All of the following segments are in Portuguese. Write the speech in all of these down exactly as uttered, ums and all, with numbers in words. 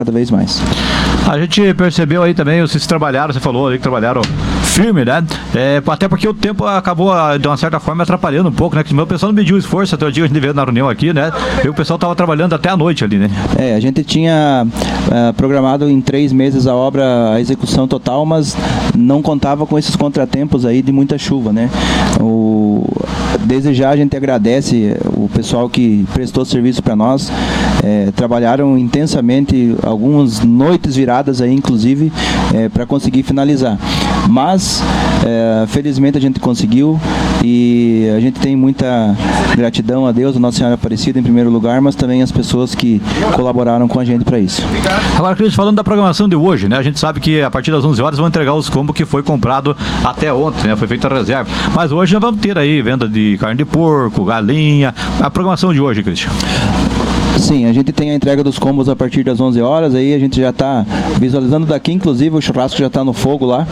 cada vez mais. A gente percebeu aí também, vocês trabalharam, você falou aí que trabalharam firme, né? É, até porque o tempo acabou, de uma certa forma, atrapalhando um pouco, né? Que o pessoal não mediu esforço, até o dia que a gente veio na reunião aqui, né? E o pessoal estava trabalhando até a noite ali, né? É, a gente tinha uh, programado em três meses a obra, a execução total, mas não contava com esses contratempos aí de muita chuva, né? O, desde já a gente agradece o pessoal que prestou serviço para nós, é, trabalharam intensamente, algumas noites viradas aí, inclusive, é, para conseguir finalizar. Mas, é, felizmente a gente conseguiu e a gente tem muita gratidão a Deus, a Nossa Senhora Aparecida em primeiro lugar, mas também as pessoas que colaboraram com a gente para isso. Agora, Cris, falando da programação de hoje, né? A gente sabe que a partir das onze horas vão entregar os combos que foi comprado até ontem, né? Foi feita a reserva. Mas hoje já vamos ter aí venda de carne de porco, galinha. A programação de hoje, Cristian. Sim, a gente tem a entrega dos combos a partir das onze horas, aí a gente já está visualizando daqui, inclusive o churrasco já está no fogo lá.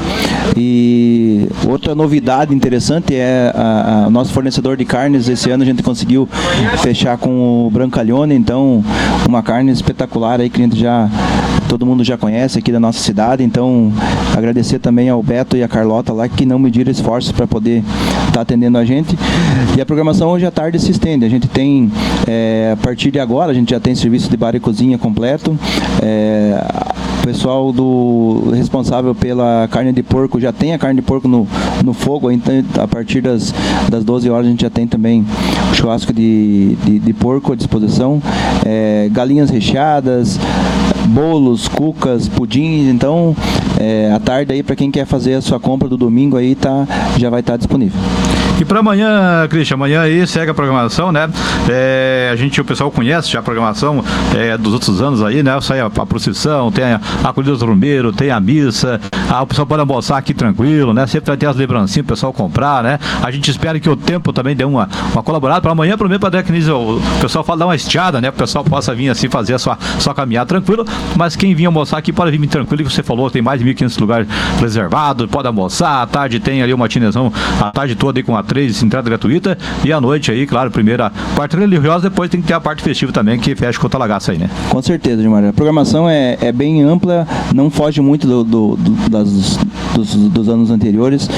E outra novidade interessante é a, a, o nosso fornecedor de carnes. Esse ano a gente conseguiu fechar com o Brancalhone, então uma carne espetacular aí que a gente já, todo mundo já conhece aqui da nossa cidade. Então agradecer também ao Beto e a Carlota lá que não mediram esforços para poder estar tá atendendo a gente. E a programação hoje à tarde se estende, a gente tem é, a partir de agora a gente já tem serviço de bar e cozinha completo. É, o pessoal do responsável pela carne de porco já tem a carne de porco no, no fogo, então a partir das, das doze horas a gente já tem também o churrasco de, de, de porco à disposição, é, galinhas recheadas, bolos, cucas, pudins. Então é, à tarde aí para quem quer fazer a sua compra do domingo aí tá, já vai estar disponível. E para amanhã, Cristian, amanhã aí segue a programação, né? É, a gente, o pessoal conhece já a programação é, dos outros anos aí, né? Sai a, a procissão, tem a, a colhida do trombeiro, tem a missa, a, o pessoal pode almoçar aqui tranquilo, né? Sempre vai ter as lembrancinhas pro pessoal comprar, né? A gente espera que o tempo também dê uma, uma colaborada para amanhã, pelo menos para que o pessoal fala dar uma estiada, né? O pessoal possa vir assim fazer a sua, sua caminhada tranquilo, mas quem vir almoçar aqui pode vir tranquilo, que você falou, tem mais de mil e quinhentos lugares reservados, pode almoçar, à tarde tem ali uma tinezão, a tarde toda aí com a três, entrada gratuita, e à noite aí, claro, primeira parte religiosa, depois tem que ter a parte festiva também, que fecha com o talagaço aí, né? Com certeza, Gilmar. A programação é, é bem ampla, não foge muito do, do, do, das, dos, dos anos anteriores,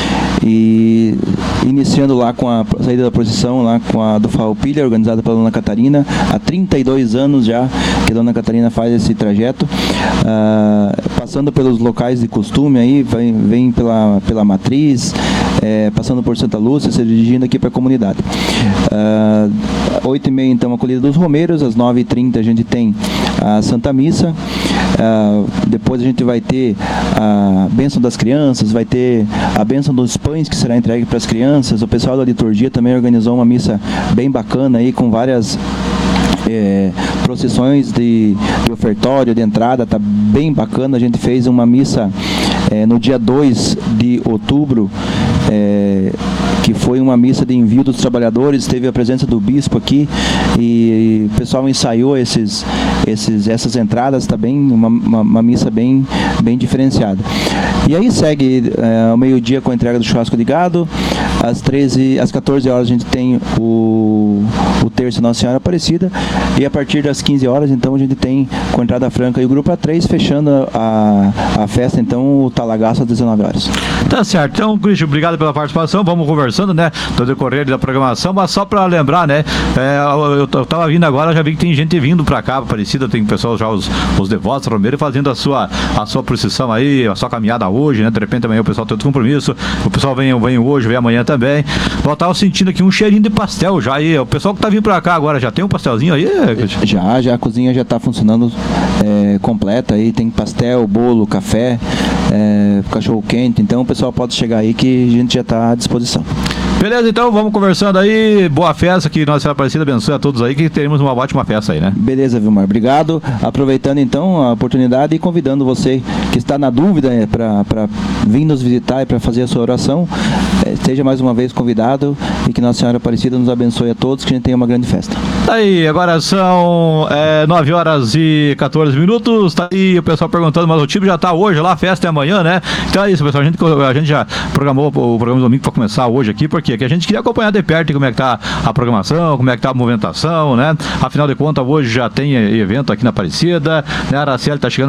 e iniciando lá com a saída da procissão, lá com a do Farroupilha, organizada pela Dona Catarina, há trinta e dois anos já que a Dona Catarina faz esse trajeto, uh, passando pelos locais de costume aí, vem, vem pela, pela Matriz, é, passando por Santa Lúcia, se dirigindo aqui para a comunidade. Uh, oito e meia então a colhida dos romeiros, às nove e trinta a gente tem a Santa Missa, uh, depois a gente vai ter a bênção das crianças, vai ter a bênção dos pães que será entregue para as crianças. O pessoal da liturgia também organizou uma missa bem bacana aí, com várias É, procissões de, de ofertório, de entrada, tá bem bacana. A gente fez uma missa é, no dia dois de outubro, é, que foi uma missa de envio dos trabalhadores, teve a presença do bispo aqui e, e o pessoal ensaiou esses, esses, essas entradas, tá bem, uma, uma, uma missa bem, bem diferenciada. E aí segue é, ao meio-dia com a entrega do churrasco de gado, às treze, às quatorze horas a gente tem o, o terço Nossa Senhora Aparecida, e a partir das quinze horas então a gente tem com a entrada franca e o grupo A três fechando a, a festa, então o talagaço às dezenove horas. Tá certo, então Cristian, obrigado pela participação, vamos conversando, né, do decorrer da programação, mas só para lembrar, né, é, eu, eu tava vindo agora, já vi que tem gente vindo para cá, Aparecida, tem pessoal já, os, os devotos, Romeiro, fazendo a sua, a sua procissão aí, a sua caminhada hoje, né, de repente amanhã o pessoal tem outro compromisso, o pessoal vem, vem hoje, vem amanhã também. Eu tava sentindo aqui um cheirinho de pastel já aí, o pessoal que tá vindo para cá agora, já tem um pastelzinho aí? Já, já a cozinha já está funcionando é, completa aí, tem pastel, bolo, café, é, cachorro quente, então o pessoal pode chegar aí que a gente já está à disposição. Beleza, então vamos conversando aí, boa festa, que Nossa Senhora Aparecida abençoe a todos aí, que teremos uma ótima festa aí, né? Beleza, Vilmar, obrigado, aproveitando então a oportunidade e convidando você que está na dúvida é, para vir nos visitar e para fazer a sua oração, é, seja mais uma vez convidado e que Nossa Senhora Aparecida nos abençoe a todos, que a gente tenha uma grande festa. Tá aí, agora são é, nove horas e quatorze minutos, tá aí o pessoal perguntando, mas o time já tá hoje lá, a festa é amanhã, né? Então é isso, pessoal, a gente, a gente já programou o programa do domingo para começar hoje aqui, porque que a gente queria acompanhar de perto como é que tá a programação, como é que tá a movimentação, né? Afinal de contas, hoje já tem evento aqui na Aparecida, né? A Araceli tá chegando